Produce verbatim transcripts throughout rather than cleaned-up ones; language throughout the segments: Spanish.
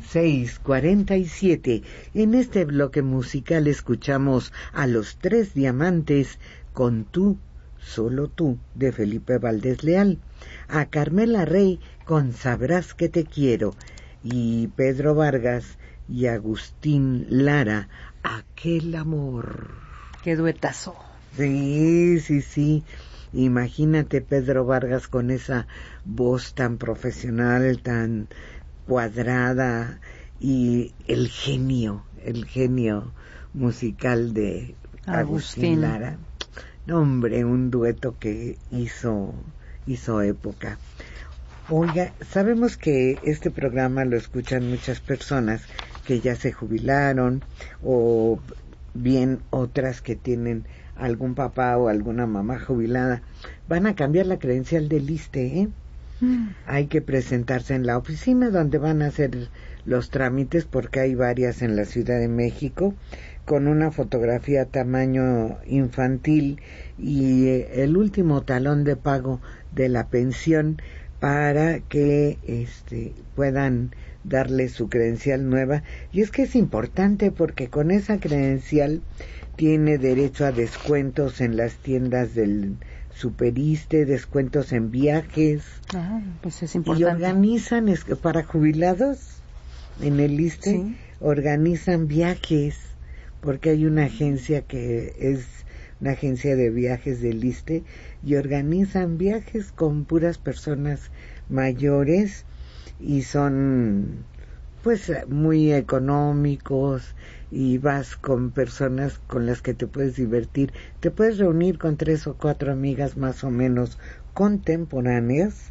seis cuarenta y siete. En este bloque musical escuchamos a Los Tres Diamantes con Tú, Solo Tú, de Felipe Valdés Leal, a Carmela Rey con Sabrás que te quiero, y Pedro Vargas y Agustín Lara, Aquel Amor. ¡Qué duetazo! Sí, sí, sí. Imagínate Pedro Vargas con esa voz tan profesional, tan cuadrada, y el genio, el genio musical de Agustín, Agustín Lara. No, hombre, un dueto que hizo, hizo época. Oiga, sabemos que este programa lo escuchan muchas personas que ya se jubilaron, o bien otras que tienen algún papá o alguna mamá jubilada. Van a cambiar la credencial del ISSSTE, ¿eh? Mm. Hay que presentarse en la oficina donde van a hacer los trámites, porque hay varias en la Ciudad de México, con una fotografía tamaño infantil y eh, el último talón de pago de la pensión, para que este puedan darle su credencial nueva. Y es que es importante, porque con esa credencial tiene derecho a descuentos en las tiendas del Superiste, descuentos en viajes. Ah, pues es importante. Y organizan, es que para jubilados en el ISSSTE, sí, organizan viajes, porque hay una agencia que es una agencia de viajes del ISSSTE, y organizan viajes con puras personas mayores, y son pues muy económicos, y vas con personas con las que te puedes divertir. Te puedes reunir con tres o cuatro amigas más o menos contemporáneas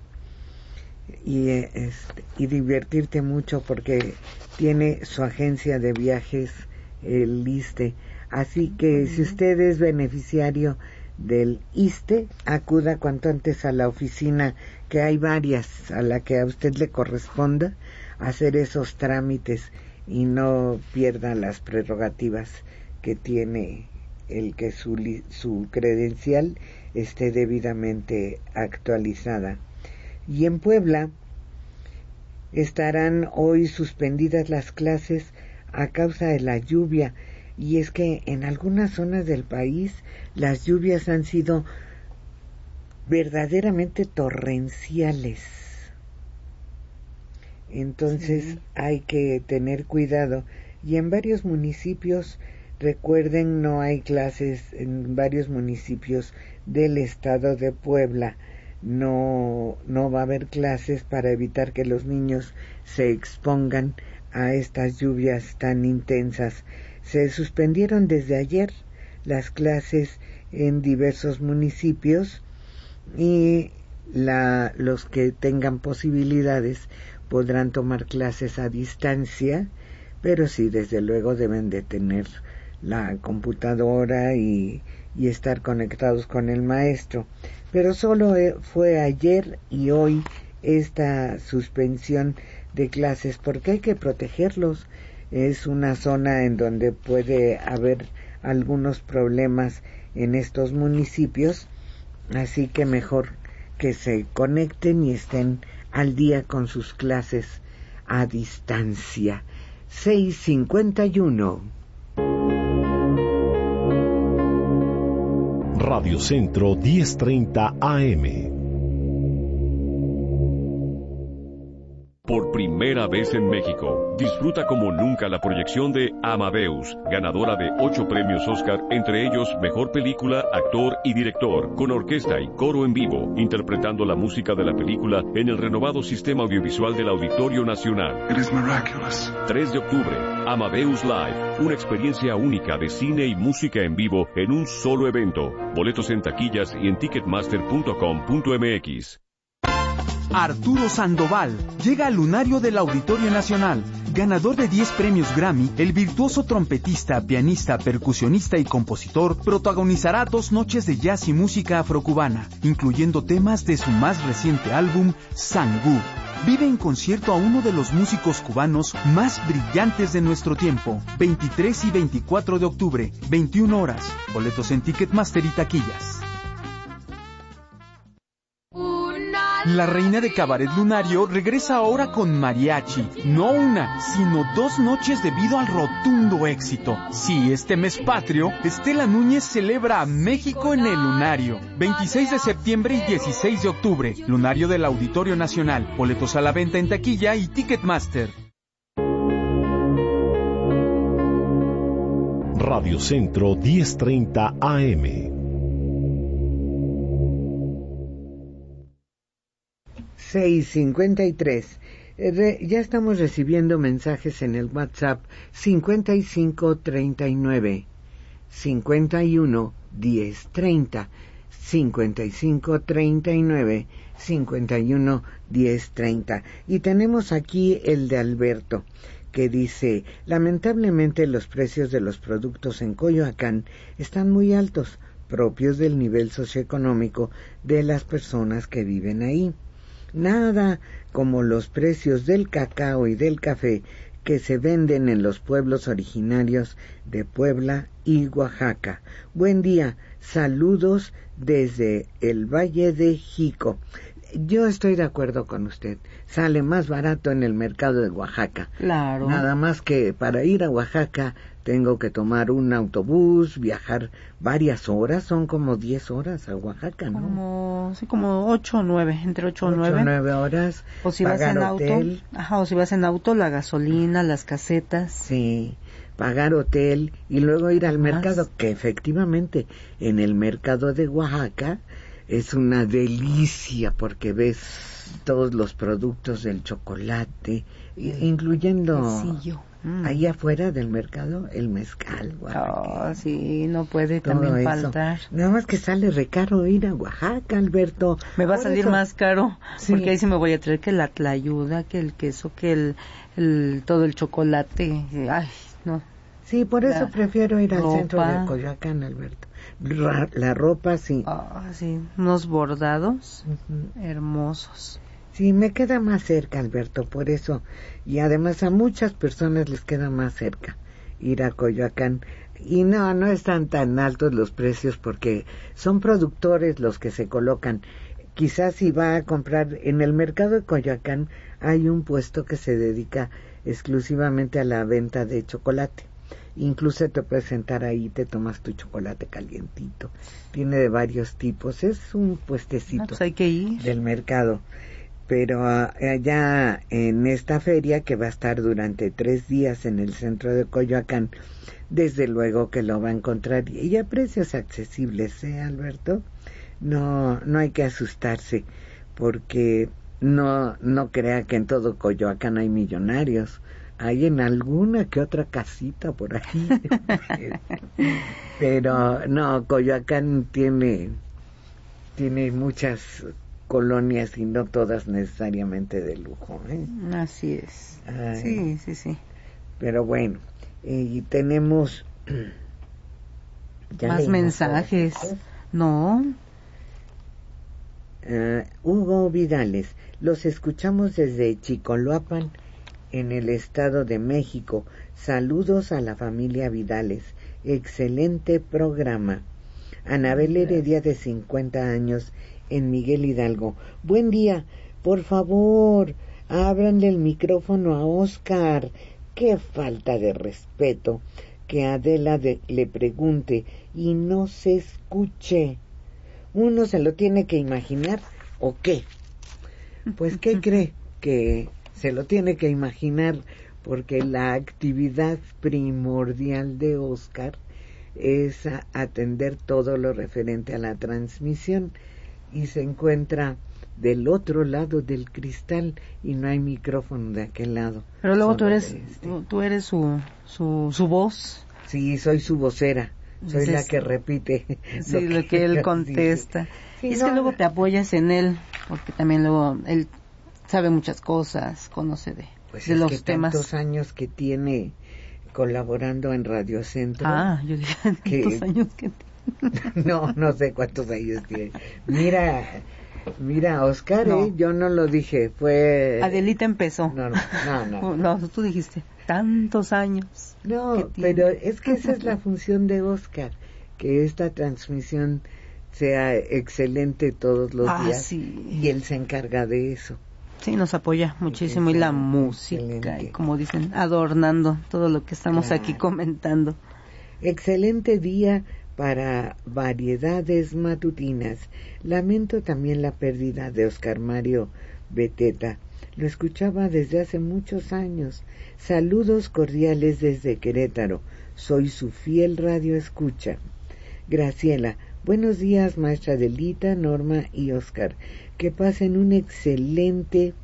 y, este, y divertirte mucho, porque tiene su agencia de viajes el ISSSTE. Así que uh-huh. si usted es beneficiario del ISSSTE, acuda cuanto antes a la oficina, que hay varias a la que a usted le corresponda hacer esos trámites, y no pierda las prerrogativas que tiene el que su, li, su credencial esté debidamente actualizada. Y en Puebla estarán hoy suspendidas las clases a causa de la lluvia, y es que en algunas zonas del país las lluvias han sido verdaderamente torrenciales. Entonces sí, hay que tener cuidado. Y en varios municipios, recuerden, no hay clases en varios municipios del estado de Puebla. No, no va a haber clases, para evitar que los niños se expongan a estas lluvias tan intensas. Se suspendieron desde ayer las clases en diversos municipios, y la, los que tengan posibilidades podrán tomar clases a distancia, pero sí, desde luego deben de tener la computadora y, y estar conectados con el maestro. Pero solo fue ayer y hoy esta suspensión de clases, porque hay que protegerlos. Es una zona en donde puede haber algunos problemas en estos municipios, así que mejor que se conecten y estén al día con sus clases a distancia. seis cincuenta y uno. Radio Centro diez treinta A M. Por primera vez en México, disfruta como nunca la proyección de Amadeus, ganadora de ocho premios Oscar, entre ellos Mejor Película, Actor y Director, con orquesta y coro en vivo, interpretando la música de la película en el renovado sistema audiovisual del Auditorio Nacional. It is miraculous. tres de octubre, Amadeus Live, una experiencia única de cine y música en vivo en un solo evento. Boletos en taquillas y en ticketmaster punto com punto m x. Arturo Sandoval llega al lunario del Auditorio Nacional. Ganador de diez premios Grammy, el virtuoso trompetista, pianista, percusionista y compositor protagonizará dos noches de jazz y música afrocubana, incluyendo temas de su más reciente álbum, Sangú. Vive en concierto a uno de los músicos cubanos más brillantes de nuestro tiempo. veintitrés y veinticuatro de octubre, veintiuna horas. Boletos en Ticketmaster y taquillas. Una La reina de Cabaret Lunario regresa ahora con mariachi. No una, sino dos noches debido al rotundo éxito. Sí, este mes patrio, Estela Núñez celebra a México en el Lunario. veintiséis de septiembre y dieciséis de octubre. Lunario del Auditorio Nacional. Boletos a la venta en taquilla y Ticketmaster. Radio Centro diez treinta A M. seis cincuenta y tres. Re, ya estamos recibiendo mensajes en el WhatsApp cincuenta y cinco treinta y nueve cincuenta y uno diez treinta, cincuenta y cinco treinta y nueve cincuenta y uno diez treinta. Y tenemos aquí el de Alberto, que dice: lamentablemente los precios de los productos en Coyoacán están muy altos, propios del nivel socioeconómico de las personas que viven ahí. Nada como los precios del cacao y del café que se venden en los pueblos originarios de Puebla y Oaxaca. Buen día, saludos desde el Valle de Jico. Yo estoy de acuerdo con usted. Sale más barato en el mercado de Oaxaca. Claro. Nada más que para ir a Oaxaca tengo que tomar un autobús, viajar varias horas, son como diez horas a Oaxaca, ¿no? Como, sí, como ocho o nueve, entre ocho o nueve. Ocho o nueve horas. O si pagar vas en hotel. auto. Ajá, o si vas en auto, la gasolina, las casetas. Sí, pagar hotel y luego ir al Más. mercado, que efectivamente en el mercado de Oaxaca es una delicia porque ves todos los productos del chocolate, incluyendo Quesillo. Mm. ahí afuera del mercado el mezcal. Oh, sí, no puede todo también eso. faltar. Nada más que sale re caro ir a Oaxaca, Alberto. Me va a Por salir eso, más caro, sí. porque ahí sí me voy a traer que la tlayuda, que el queso, que el, el todo el chocolate. Ay, no. Sí, por eso La prefiero ir al ropa. centro de Coyoacán, Alberto. Ra- la ropa, sí. Ah, sí, unos bordados Ujú. hermosos. Sí, me queda más cerca, Alberto, por eso. Y además a muchas personas les queda más cerca ir a Coyoacán. Y no, no están tan altos los precios porque son productores los que se colocan. Quizás si va a comprar en el mercado de Coyoacán, hay un puesto que se dedica exclusivamente a la venta de chocolate. Incluso te puedes sentar ahí, te tomas tu chocolate calientito. Tiene de varios tipos, es un puestecito No, pues hay que ir. del mercado. Pero uh, allá en esta feria, que va a estar durante tres días en el centro de Coyoacán, desde luego que lo va a encontrar, y a precios accesibles, ¿eh, Alberto? No, no hay que asustarse, porque no, no crea que en todo Coyoacán hay millonarios. Hay en alguna que otra casita por ahí. Pero no, Coyoacán tiene, tiene muchas colonias y no todas necesariamente de lujo, ¿eh? Así es. Ay. Sí, sí, sí. Pero bueno, eh, y tenemos ¿ya Más leímos mensajes. todos estos? No. Uh, Hugo Vidales, los escuchamos desde Chicoloapan, en el Estado de México. Saludos a la familia Vidales. Excelente programa. Anabel Heredia, de cincuenta años, en Miguel Hidalgo. Buen día. Por favor, ábranle el micrófono a Oscar. Qué falta de respeto que Adela de, le pregunte y no se escuche. ¿Uno se lo tiene que imaginar o qué? Pues, ¿qué cree? Que se lo tiene que imaginar porque la actividad primordial de Oscar es a atender todo lo referente a la transmisión y se encuentra del otro lado del cristal y no hay micrófono de aquel lado. Pero luego tú eres, este. tú eres su, su, su voz. Sí, soy su vocera. Soy Entonces, la que repite sí, lo que, lo que él contesta. Sí, y es no, que luego te apoyas en él, porque también luego él sabe muchas cosas, conoce de, pues de es los que temas. tantos años que tiene colaborando en Radio Centro. Ah, yo dije, que- tantos años que No, no sé cuántos años tiene. Mira, mira, Oscar, No. ¿eh? Yo no lo dije, fue... Adelita empezó. No, no, no, no. No, tú dijiste, tantos años. No, que tiene. pero es que esa es la función de Oscar, que esta transmisión sea excelente todos los ah, días. Sí. Y él se encarga de eso. Sí, nos apoya muchísimo. Y la música, excelente. Y como dicen, adornando todo lo que estamos claro. aquí comentando. Excelente día para variedades matutinas. Lamento también la pérdida de Oscar Mario Beteta. Lo escuchaba desde hace muchos años. Saludos cordiales desde Querétaro. Soy su fiel radio escucha. Graciela, buenos días, maestra Delita, Norma y Oscar. Que pasen un excelente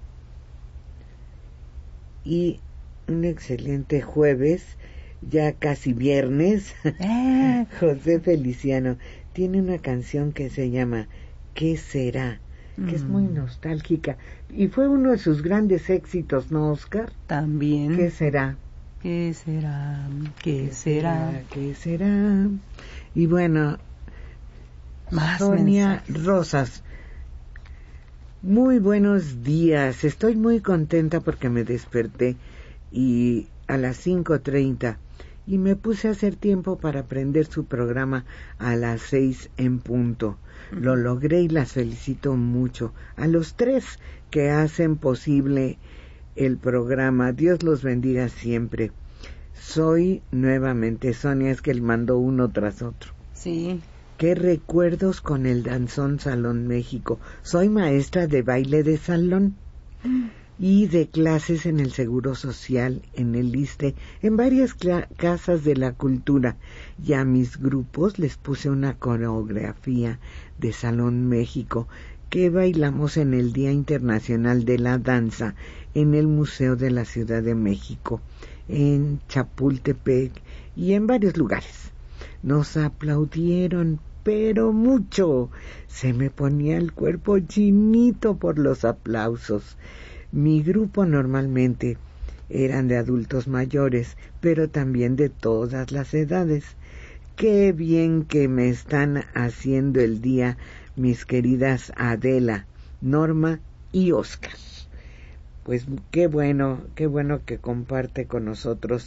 y un excelente jueves, ya casi viernes. Eh. José Feliciano tiene una canción que se llama ¿Qué será? Que mm. es muy nostálgica y fue uno de sus grandes éxitos, ¿no, Oscar? También. ¿Qué será? ¿Qué será? ¿Qué, ¿Qué será? será? ¿Qué será? Y bueno, más Sonia mensajes. Rosas, muy buenos días. Estoy muy contenta porque me desperté y a las cinco treinta y me puse a hacer tiempo para aprender su programa a las seis en punto. Uh-huh. Lo logré y las felicito mucho. A los tres que hacen posible el programa, Dios los bendiga siempre. Soy nuevamente Sonia, es que él mandó uno tras otro. Sí. Qué recuerdos con el Danzón Salón México. Soy maestra de baile de salón y de clases en el Seguro Social, en el ISSSTE, en varias cla- casas de la cultura. Y a mis grupos les puse una coreografía de Salón México que bailamos en el Día Internacional de la Danza en el Museo de la Ciudad de México, en Chapultepec y en varios lugares. Nos aplaudieron, pero mucho. Se me ponía el cuerpo chinito por los aplausos. Mi grupo normalmente eran de adultos mayores, pero también de todas las edades. Qué bien que me están haciendo el día, mis queridas Adela, Norma y Oscar. Pues qué bueno, qué bueno que comparte con nosotros